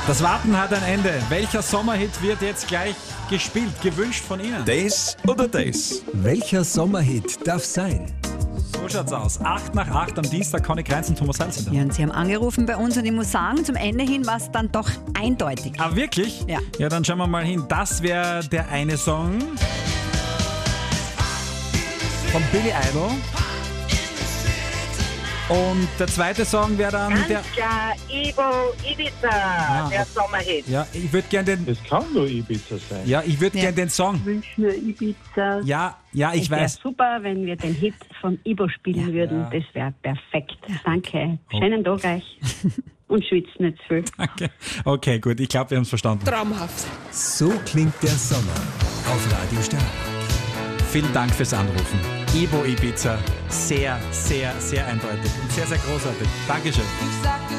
Das Warten hat ein Ende. Welcher Sommerhit wird jetzt gleich gespielt, gewünscht von Ihnen? Das oder das? Welcher Sommerhit darf sein? So schaut's aus. 8 nach 8 am Dienstag, Conny Kreinz und Thomas Salzender. Ja, und Sie haben angerufen bei uns und ich muss sagen, zum Ende hin war es dann doch eindeutig. Ah, wirklich? Ja. Ja, dann schauen wir mal hin. Das wäre der eine Song von Billy Idol. Und der zweite Song wäre dann der... Ganz klar, Ivo Ibiza, der Sommerhit. Ja, ich würde gerne den... Das kann nur Ibiza sein. Ja, ich würde gerne den Song. Ich wünsche mir Ibiza. Ja, ich Es wäre weiß. super, wenn wir den Hit von Ivo spielen würden. Ja. Das wäre perfekt. Danke. Schönen Tag euch. Und schwitzt nicht zu viel. Okay, gut. Ich glaube, wir haben es verstanden. Traumhaft. So klingt der Sommer auf Radio Stark. Vielen Dank fürs Anrufen. Ivo Ibiza. Sehr, sehr, sehr eindeutig und sehr, sehr großartig. Dankeschön.